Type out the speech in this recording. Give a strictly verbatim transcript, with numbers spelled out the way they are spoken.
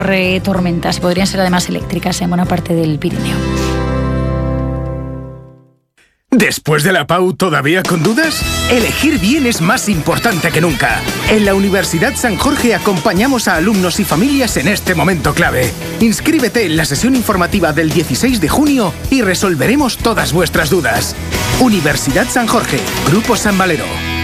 tormentas, podrían ser además eléctricas en buena parte del Pirineo. ¿Después de la P A U todavía con dudas? Elegir bien es más importante que nunca. En la Universidad San Jorge acompañamos a alumnos y familias en este momento clave. Inscríbete en la sesión informativa del dieciséis de junio y resolveremos todas vuestras dudas. Universidad San Jorge, Grupo San Valero.